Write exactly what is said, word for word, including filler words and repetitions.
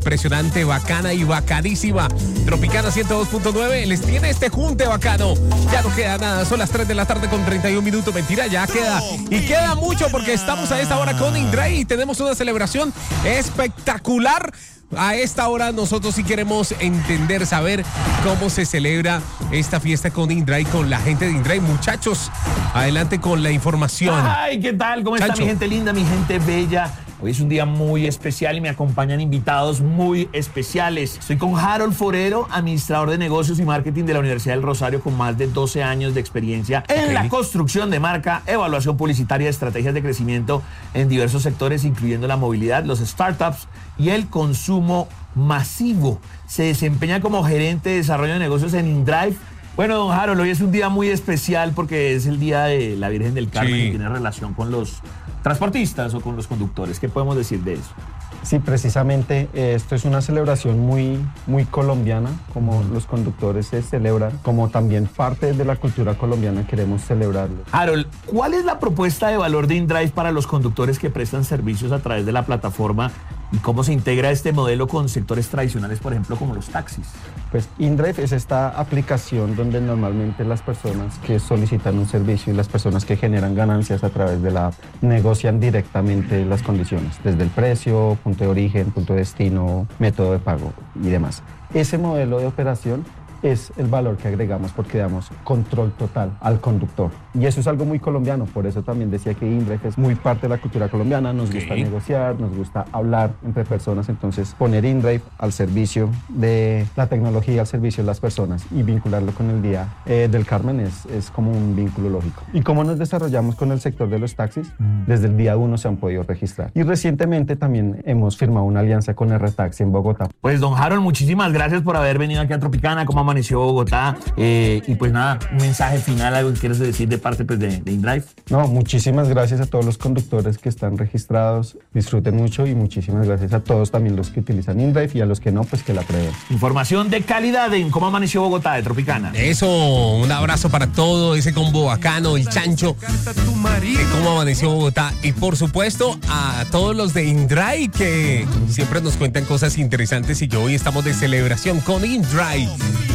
impresionante, bacana y bacadísima. Tropicana ciento dos punto nueve les tiene este junte bacano. Ya no queda nada, son las tres de la tarde con treinta y un minutos. Mentira, ya queda. Y queda mucho porque estamos a esta hora con Indray y tenemos una celebración espectacular. A esta hora nosotros sí queremos entender, saber cómo se celebra esta fiesta con Indray, con la gente de Indray. Muchachos, adelante con la información. Ay, ¿qué tal? ¿Cómo Chancho. está mi gente linda, mi gente bella? Hoy es un día muy especial y me acompañan invitados muy especiales. Estoy con Harold Forero, administrador de negocios y marketing de la Universidad del Rosario, con más de doce años de experiencia en Okay. la construcción de marca, evaluación publicitaria, estrategias de crecimiento en diversos sectores, incluyendo la movilidad, los startups y el consumo masivo. Se desempeña como gerente de desarrollo de negocios en InDrive. Bueno, don Harold, hoy es un día muy especial porque es el día de la Virgen del Carmen Sí. y tiene relación con los transportistas o con los conductores. ¿Qué podemos decir de eso? Sí, precisamente eh, esto es una celebración muy, muy colombiana, como los conductores se celebran, como también parte de la cultura colombiana queremos celebrarlo. Harold, ¿cuál es la propuesta de valor de InDrive para los conductores que prestan servicios a través de la plataforma y cómo se integra este modelo con sectores tradicionales, por ejemplo, como los taxis? Pues InDrive es esta aplicación donde normalmente las personas que solicitan un servicio y las personas que generan ganancias a través de la app negocian directamente las condiciones, desde el precio, punto de origen, punto de destino, método de pago y demás. Ese modelo de operación es el valor que agregamos porque damos control total al conductor. Y eso es algo muy colombiano, por eso también decía que InDrive es muy parte de la cultura colombiana, nos Okay. gusta negociar, nos gusta hablar entre personas, entonces poner InDrive al servicio de la tecnología, al servicio de las personas y vincularlo con el Día eh, del Carmen es, es como un vínculo lógico. ¿Y cómo nos desarrollamos con el sector de los taxis? Mm. Desde el día uno se han podido registrar. Y recientemente también hemos firmado una alianza con R-Taxi en Bogotá. Pues don Harold, muchísimas gracias por haber venido aquí a Tropicana. ¿Cómo amaneció Bogotá? Eh, y pues nada, un mensaje final, algo que quieres decir de parte pues, de, de InDrive. No, muchísimas gracias a todos los conductores que están registrados, disfruten mucho y muchísimas gracias a todos también los que utilizan InDrive y a los que no, pues que la prueben. Información de calidad en Cómo amaneció Bogotá de Tropicana. Eso, un abrazo para todo ese combo bacano, el chancho, de cómo amaneció Bogotá. Y por supuesto a todos los de Indray que siempre nos cuentan cosas interesantes y que hoy estamos de celebración con Indray.